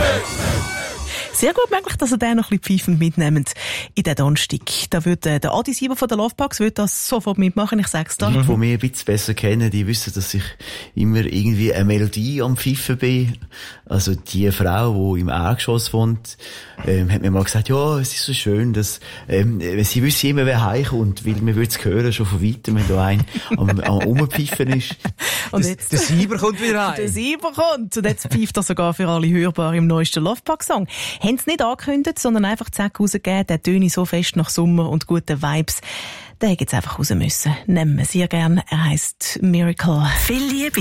Sehr gut möglich, dass ihr den noch ein bisschen pfeifend mitnehmt in den Donnerstag. Da würde der Adi Sieber von der Lovebox das sofort mitmachen, ich sag's dir. Die, die mich ein bisschen besser kennen, die wissen, dass ich immer irgendwie eine Melodie am Pfeifen bin. Also die Frau, die im Erdgeschoss wohnt, hat mir mal gesagt, ja, es ist so schön, dass sie wüsste immer, wer heimkommt, weil man würde es hören, schon von weitem, wenn da ein am Rumpfeifen ist. Und jetzt, der Sieber kommt wieder heim. Der Sieber kommt. Und jetzt pfeift er sogar für alle hörbar im neuesten Lovebox-Song. Haben sie nicht angekündigt, sondern einfach zack rausgegeben, der töne so fest nach Sommer und guten Vibes. Den hätte jetzt einfach raus müssen. Nehmen wir sehr gern. Er heisst Miracle. Viel Liebe.